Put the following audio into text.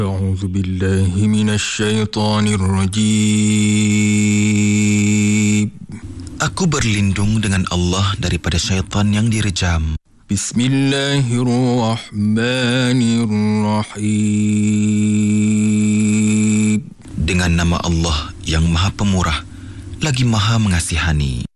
أعوذ بالله من الشيطان الرجيم. Aku berlindung dengan Allah daripada syaitan yang direjam. Bismillahirrahmanirrahim. Dengan nama Allah yang Maha Pemurah lagi Maha Mengasihani.